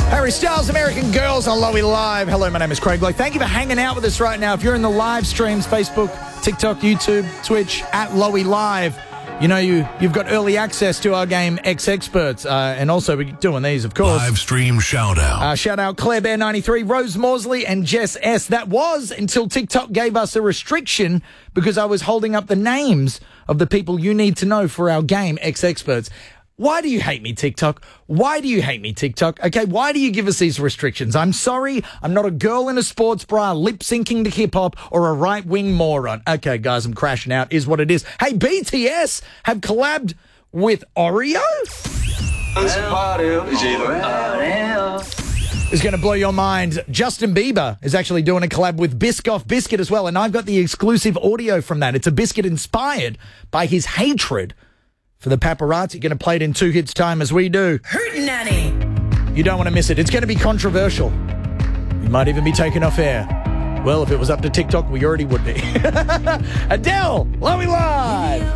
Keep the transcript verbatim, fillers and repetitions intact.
Harry Styles, American Girls on Lowy Live. Hello, my name is Craig Lowe. Thank you for hanging out with us right now. If you're in the live streams, Facebook, TikTok, YouTube, Twitch, at Lowy Live, you know you, you've got early access to our game X Experts. Uh, and also, we're doing these, of course. Live stream shout out. Uh, shout out Claire Bear ninety-three, Rose Morsley, and Jess S. That was until TikTok gave us a restriction because I was holding up the names of the people you need to know for our game X Experts. Why do you hate me, TikTok? Why do you hate me, TikTok? Okay, why do you give us these restrictions? I'm sorry, I'm not a girl in a sports bra lip-syncing to hip-hop or a right-wing moron. Okay, guys, I'm crashing out, is what it is. Hey, B T S have collabed with Oreo? It's going to blow your mind. Justin Bieber is actually doing a collab with Biscoff Biscuit as well, and I've got the exclusive audio from that. It's a biscuit inspired by his hatred for the paparazzi. Going to play it in two hits time as we do. Hootenanny. You don't want to miss it. It's going to be controversial. We might even be taken off air. Well, if it was up to TikTok, we already would be. Adele, Lowy Live.